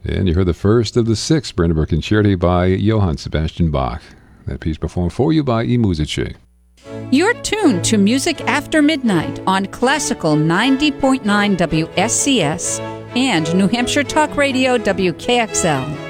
And you heard the first of the 6 Brandenburg Concerti by Johann Sebastian Bach. That piece performed for you by eMusice. You're tuned to Music After Midnight on Classical 90.9 WSCS and New Hampshire Talk Radio WKXL.